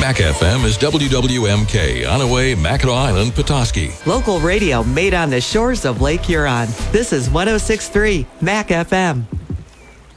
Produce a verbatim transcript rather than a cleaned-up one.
Mac F M is W W M K, Onaway, Mackinac Island, Petoskey. Local radio made on the shores of Lake Huron. This is one oh six point three Mac F M.